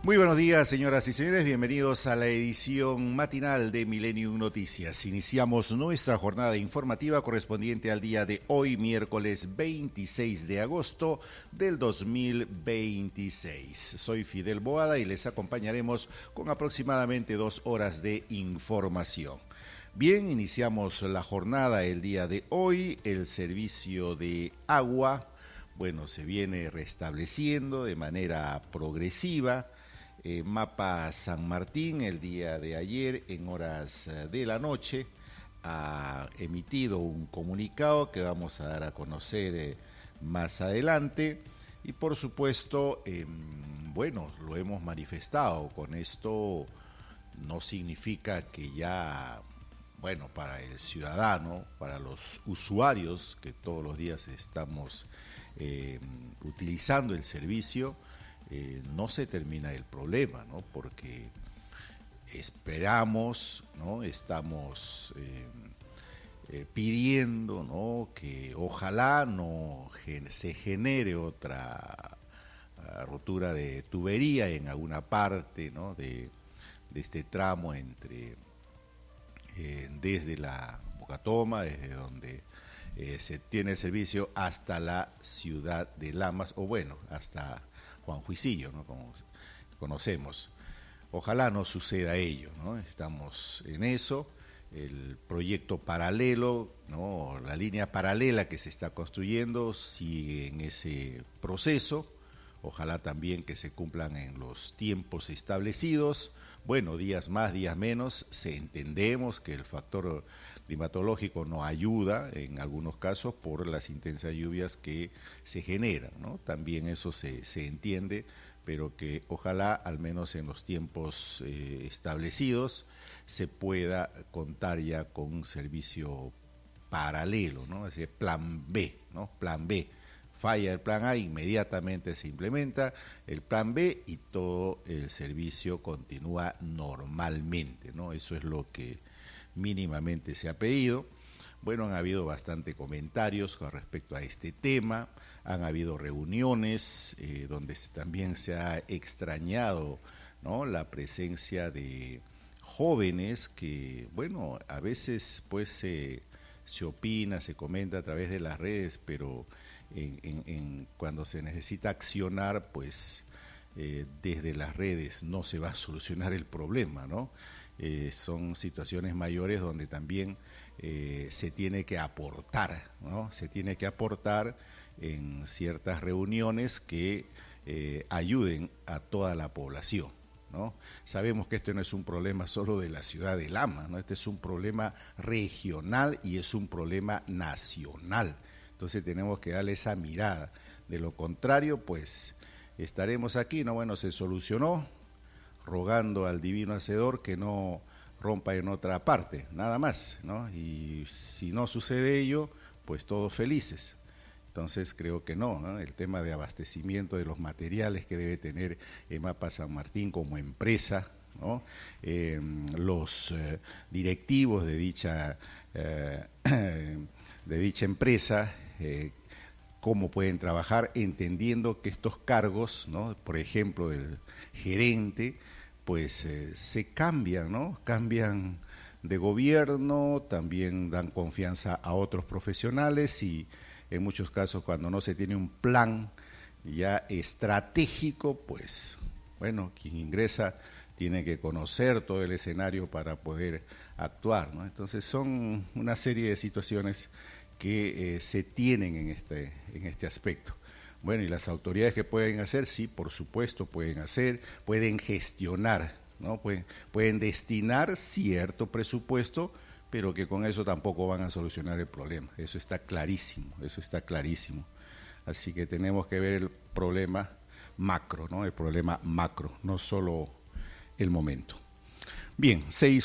Muy buenos días, señoras y señores. Bienvenidos a la edición matinal de Millennium Noticias. Iniciamos nuestra jornada informativa correspondiente al día de hoy, miércoles 26 de agosto del 2026. Soy Fidel Boada y les acompañaremos con aproximadamente 2 horas de información. Bien, iniciamos la jornada el día de hoy. El servicio de agua, se viene restableciendo de manera progresiva. Mapa San Martín el día de ayer en horas de la noche ha emitido un comunicado que vamos a dar a conocer más adelante y por supuesto lo hemos manifestado. Con esto no significa que ya para el ciudadano, para los usuarios que todos los días estamos utilizando el servicio, no se termina el problema, ¿no? Porque esperamos, ¿no? Estamos pidiendo, ¿no? Que ojalá no se genere otra rotura de tubería en alguna parte, ¿no? de este tramo entre desde la Bocatoma, desde donde se tiene el servicio hasta la ciudad de Lamas, hasta Juan Juicillo, ¿no? Como conocemos. Ojalá no suceda ello, ¿no? Estamos en eso. El proyecto paralelo, ¿no? La línea paralela que se está construyendo sigue en ese proceso. Ojalá también que se cumplan en los tiempos establecidos. Días más, días menos. Entendemos que el factor climatológico no ayuda en algunos casos por las intensas lluvias que se generan, ¿no? También eso se entiende, pero que ojalá al menos en los tiempos establecidos se pueda contar ya con un servicio paralelo, ¿no? Es decir, plan B, ¿no? Plan B. Falla el plan A, inmediatamente se implementa el plan B y todo el servicio continúa normalmente, ¿no? Eso es lo que mínimamente se ha pedido. Han habido bastante comentarios con respecto a este tema, han habido reuniones donde también se ha extrañado, ¿no? La presencia de jóvenes que, a veces se opina, se comenta a través de las redes, pero cuando se necesita accionar, desde las redes no se va a solucionar el problema, ¿no? Son situaciones mayores donde también se tiene que aportar, ¿no? Se tiene que aportar en ciertas reuniones que ayuden a toda la población, ¿no? Sabemos que este no es un problema solo de la ciudad de Lama, ¿no? Este es un problema regional y es un problema nacional. Entonces tenemos que darle esa mirada. De lo contrario, estaremos aquí, ¿no? Se solucionó, rogando al divino hacedor que no rompa en otra parte, nada más, ¿no? Y si no sucede ello, todos felices. Entonces creo que no. El tema de abastecimiento de los materiales que debe tener Mapa San Martín como empresa, ¿no? Los directivos de dicha empresa, cómo pueden trabajar, entendiendo que estos cargos, ¿no? Por ejemplo, el gerente, se cambian, ¿no? Cambian de gobierno, también dan confianza a otros profesionales y en muchos casos cuando no se tiene un plan ya estratégico, quien ingresa tiene que conocer todo el escenario para poder actuar, ¿no? Entonces son una serie de situaciones que se tienen en este aspecto. Y las autoridades que pueden hacer, sí, por supuesto pueden hacer, pueden gestionar, ¿no? Pueden destinar cierto presupuesto, pero que con eso tampoco van a solucionar el problema. Eso está clarísimo. Así que tenemos que ver el problema macro, ¿no? El problema macro, no solo el momento. Bien,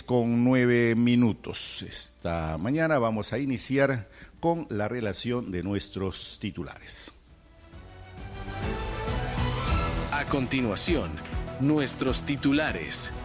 6:09. Esta mañana vamos a iniciar con la relación de nuestros titulares. A continuación, nuestros titulares.